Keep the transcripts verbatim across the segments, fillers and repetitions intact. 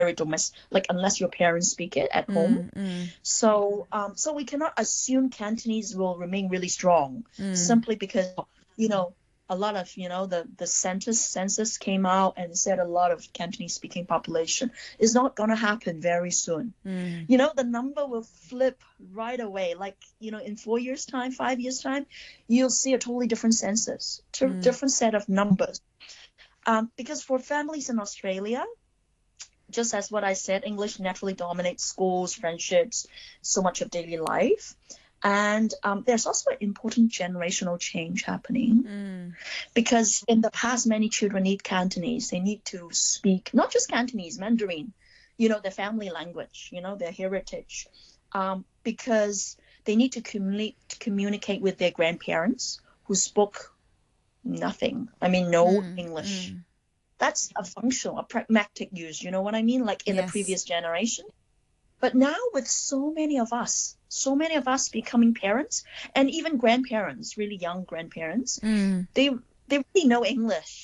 very domestic, like unless your parents speak it at home. Mm, mm, So, um, so we cannot assume Cantonese will remain really strong mm, simply because, you know, a lot of, you know, the, the census census came out and said a lot of Cantonese speaking population is not going to happen very soon. mm, You know, the number will flip right away. Like, you know, in four years' time, five years' time, you'll see a totally different census, t- mm. different set of numbers. Um, because for families in Australia, just as what I said, English naturally dominates schools, friendships, so much of daily life. And um, there's also an important generational change happening Mm. because in the past, many children need Cantonese. They need to speak not just Cantonese, Mandarin, you know, their family language, you know, their heritage, um, because they need to communi- communicate with their grandparents who spoke nothing. I mean, no Mm, English. mm. That's a functional, a pragmatic use, you know what I mean? Like in the Yes. previous generation. But now with so many of us, so many of us becoming parents and even grandparents, really young grandparents, Mm, they they really know English.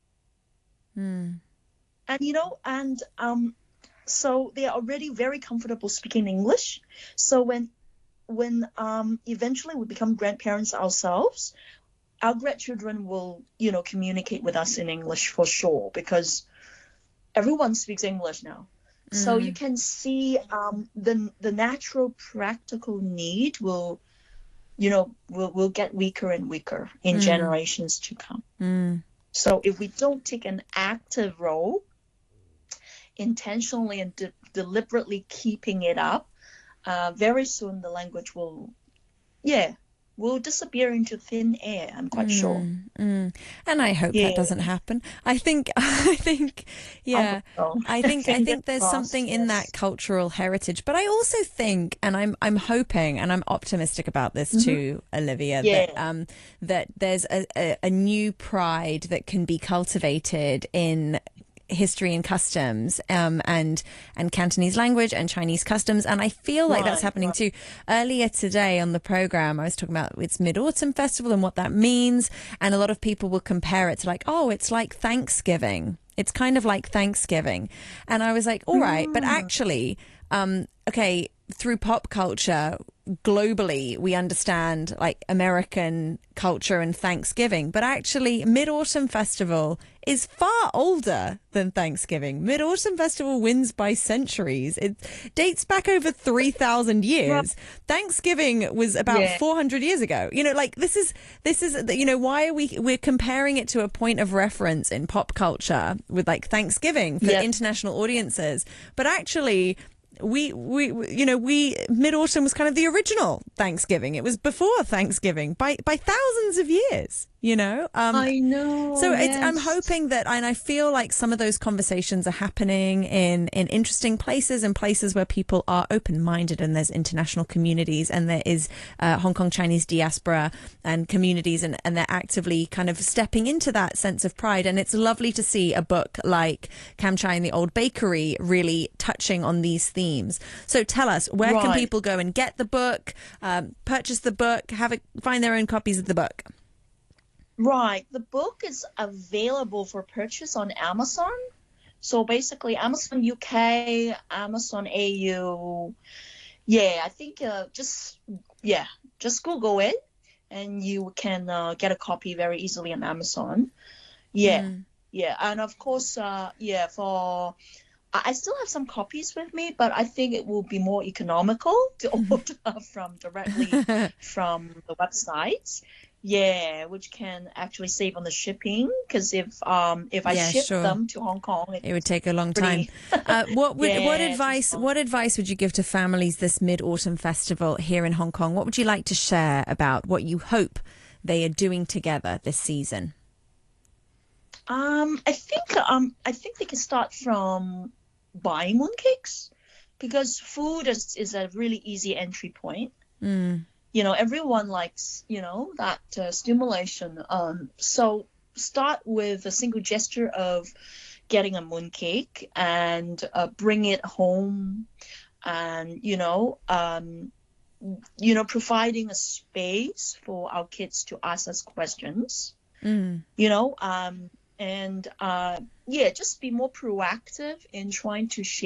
mm, And you know, and um so they are already very comfortable speaking English. So when when um eventually we become grandparents ourselves, our grandchildren will, you know, communicate with us in English for sure because everyone speaks English now. So you mm, can see um, the the natural practical need will, you know, will will get weaker and weaker in mm, generations to come. mm. So if we don't take an active role, intentionally and de- deliberately keeping it up, uh, very soon the language will, yeah, will disappear into thin air. I'm quite sure. Mm, mm. And I hope that Yeah, doesn't happen. I think, I think, I hope yeah, so. I think, I Fingers think there's crossed. something in that Yes. cultural heritage. But I also think, and I'm, I'm hoping, and I'm optimistic about this Hmm. too, Olivia, that, Yeah. um, that there's a, a, a new pride that can be cultivated in history and customs, um, and and Cantonese language and Chinese customs, and I feel like that's Right. happening Right. too. Earlier today on the program, I was talking about its Mid Autumn Festival and what that means, and a lot of people will compare it to like, oh, it's like Thanksgiving. It's kind of like Thanksgiving, and I was like, all right, but Mm. actually, um, okay, through pop culture globally we understand like American culture and Thanksgiving, but actually Mid-Autumn Festival is far older than Thanksgiving. Mid-Autumn Festival wins by centuries. It dates back over three thousand Right. years. Thanksgiving was about Yeah. four hundred years ago. You know, like this is this is you know, why are we we're comparing it to a point of reference in pop culture with like Thanksgiving for Yeah. international audiences, but actually we we you know we Mid-Autumn was kind of the original Thanksgiving. It was before Thanksgiving by by thousands of years, you know. um I know. so it's, I'm Yes. hoping that, and I feel like some of those conversations are happening in, in interesting places and places where people are open-minded, and there's international communities, and there is uh, Hong Kong Chinese diaspora and communities, and, and they're actively kind of stepping into that sense of pride. And it's lovely to see a book like Kam Chai and the Old Bakery really touching on these themes. So tell us, where can Right. people go and get the book, um, purchase the book, have it, find their own copies of the book? Right. The book is available for purchase on Amazon. So basically, Amazon U K, Amazon A U. Yeah, I think uh, just yeah, just Google it, and you can uh, get a copy very easily on Amazon. Yeah, Mm. yeah, and of course, uh, yeah, for I I still have some copies with me, but I think it will be more economical to order from directly from the websites. Yeah, which can actually save on the shipping because if um if I Yeah, ship sure. them to Hong Kong, It would it's take a long time. pretty Uh, what would what yeah, too advice long. what advice would you give to families this Mid Autumn Festival here in Hong Kong? What would you like to share about what you hope they are doing together this season? Um, I think um I think they can start from buying mooncakes because food is is a really easy entry point. Mm, You know, everyone likes, you know, that uh, stimulation. Um, so start with a single gesture of getting a mooncake and uh, bring it home and, you know, um, you know, providing a space for our kids to ask us questions, mm, you know, um, and uh, yeah, just be more proactive in trying to share